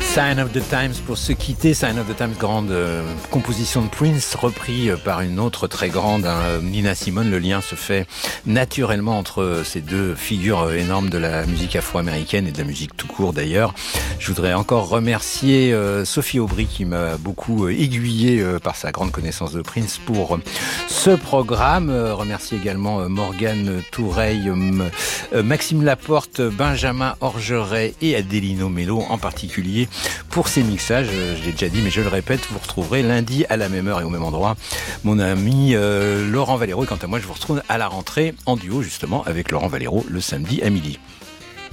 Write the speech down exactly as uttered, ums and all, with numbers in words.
Sign of the Times pour se quitter. Sign of the Times, grande euh, composition de Prince, repris euh, par une autre très grande, hein, Nina Simone. Le lien se fait naturellement entre ces deux figures euh, énormes de la musique afro-américaine et de la musique tout court d'ailleurs. Je voudrais encore remercier euh, Sophie Aubry qui m'a beaucoup euh, aiguillé euh, par sa grande connaissance de Prince pour euh, ce programme. Euh, remercier également euh, Morgane Toureille, euh, Maxime Laporte, Benjamin Orgeret et Adélino Mello en particulier pour ces mixages. Je l'ai déjà dit mais je le répète, vous retrouverez lundi à la même heure et au même endroit mon ami euh, Laurent Valero, et quant à moi je vous retrouve à la rentrée en duo justement avec Laurent Valero le samedi à midi.